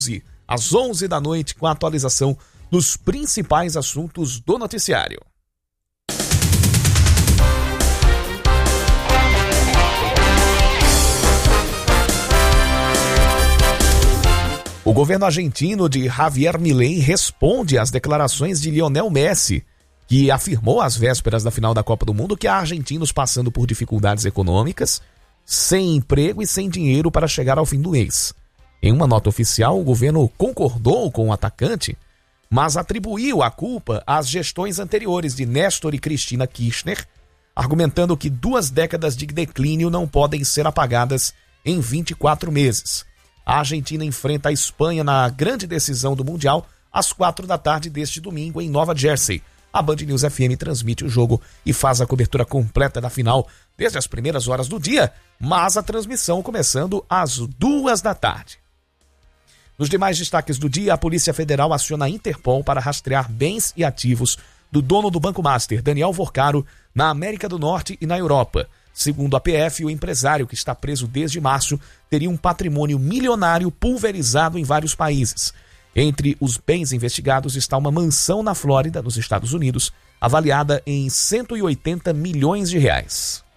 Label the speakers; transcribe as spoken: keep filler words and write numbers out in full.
Speaker 1: às onze da noite, com a atualização dos principais assuntos do noticiário. O governo argentino de Javier Milei responde às declarações de Lionel Messi, que afirmou às vésperas da final da Copa do Mundo que há argentinos passando por dificuldades econômicas, sem emprego e sem dinheiro para chegar ao fim do mês. Em uma nota oficial, o governo concordou com o atacante, mas atribuiu a culpa às gestões anteriores de Néstor e Cristina Kirchner, argumentando que duas décadas de declínio não podem ser apagadas em vinte e quatro meses. A Argentina enfrenta a Espanha na grande decisão do Mundial às quatro da tarde deste domingo em Nova Jersey. A Band News F M transmite o jogo e faz a cobertura completa da final desde as primeiras horas do dia, mas a transmissão começando às duas da tarde. Nos demais destaques do dia, a Polícia Federal aciona a Interpol para rastrear bens e ativos do dono do Banco Master, Daniel Vorcaro, na América do Norte e na Europa. Segundo a P F, o empresário, que está preso desde março, teria um patrimônio milionário pulverizado em vários países. Entre os bens investigados está uma mansão na Flórida, nos Estados Unidos, avaliada em cento e oitenta milhões de reais.